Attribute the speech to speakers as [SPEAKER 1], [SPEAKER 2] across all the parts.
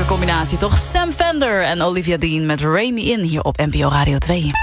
[SPEAKER 1] Heerlijke combinatie, toch? Sam Fender en Olivia Dean met Ray Me In hier op NPO Radio 2.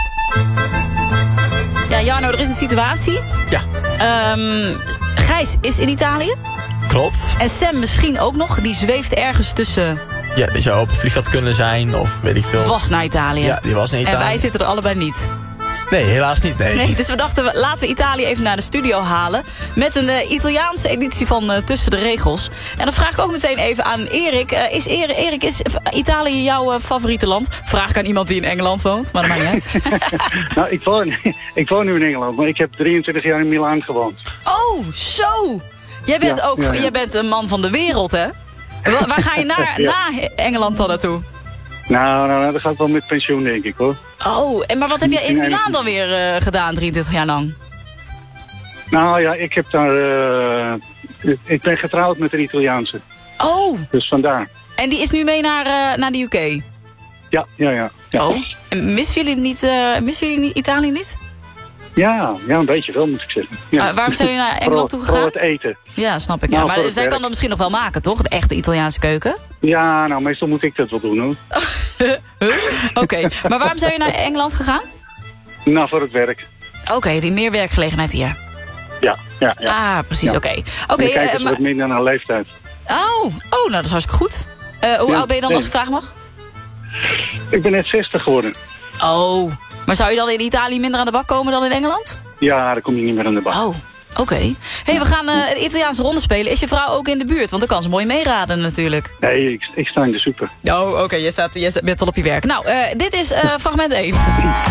[SPEAKER 1] Ja, Jarno, er is een situatie.
[SPEAKER 2] Ja.
[SPEAKER 1] Gijs is in Italië.
[SPEAKER 2] Klopt.
[SPEAKER 1] En Sam misschien ook nog. Die zweeft ergens tussen...
[SPEAKER 2] Ja, die zou op het vliegveld kunnen zijn, of weet ik veel.
[SPEAKER 1] Was naar Italië.
[SPEAKER 2] Ja, die was naar Italië.
[SPEAKER 1] En wij zitten er allebei niet.
[SPEAKER 2] Nee, helaas niet, nee.
[SPEAKER 1] Nee, dus we dachten, laten we Italië even naar de studio halen. Met een Italiaanse editie van Tussen de Regels. En dan vraag ik ook meteen even aan Erik. Erik, is Italië jouw favoriete land? Vraag ik aan iemand die in Engeland woont, maar dat maakt niet uit.
[SPEAKER 3] Nou, ik woon nu in Engeland, maar ik heb 23 jaar in Milaan gewoond.
[SPEAKER 1] Oh, zo! Jij bent jij bent een man van de wereld, hè? Waar ga je na Engeland dan naartoe?
[SPEAKER 3] Nou, dat gaat wel met pensioen, denk ik, hoor.
[SPEAKER 1] Oh, maar wat heb jij in Milaan dan weer gedaan, 23 jaar lang?
[SPEAKER 3] Nou ja, ik heb daar... ik ben getrouwd met een Italiaanse.
[SPEAKER 1] Oh!
[SPEAKER 3] Dus vandaar.
[SPEAKER 1] En die is nu mee naar de UK?
[SPEAKER 3] Ja.
[SPEAKER 1] Oh, en missen jullie Italië niet?
[SPEAKER 3] Ja, een beetje wel, moet ik zeggen. Ja.
[SPEAKER 1] Waarom zijn jullie naar Engeland toe gegaan?
[SPEAKER 3] Voor het eten.
[SPEAKER 1] Ja, snap ik.
[SPEAKER 3] Nou,
[SPEAKER 1] Maar zij kan dat misschien nog wel maken, toch? De echte Italiaanse keuken?
[SPEAKER 3] Ja, nou, meestal moet ik dat wel doen, hoor.
[SPEAKER 1] Oké, maar waarom zijn jullie naar Engeland gegaan?
[SPEAKER 3] Nou, voor het werk.
[SPEAKER 1] Oké, die meer werkgelegenheid hier.
[SPEAKER 3] Ja.
[SPEAKER 1] Ah, precies,
[SPEAKER 3] ja.
[SPEAKER 1] oké.
[SPEAKER 3] Dan kijken ze wat minder naar leeftijd.
[SPEAKER 1] Oh, nou, dat is hartstikke goed. Hoe oud ben je dan, als ik vragen mag?
[SPEAKER 3] Ik ben net 60 geworden.
[SPEAKER 1] Oh, maar zou je dan in Italië minder aan de bak komen dan in Engeland?
[SPEAKER 3] Ja, dan kom je niet meer aan de bak.
[SPEAKER 1] Oh, oké. Hey, we gaan de Italiaanse ronde spelen. Is je vrouw ook in de buurt? Want dan kan ze mooi meeraden natuurlijk.
[SPEAKER 3] Nee, ik sta in de super.
[SPEAKER 1] Oh, oké. Je bent al op je werk. Nou, dit is fragment 1.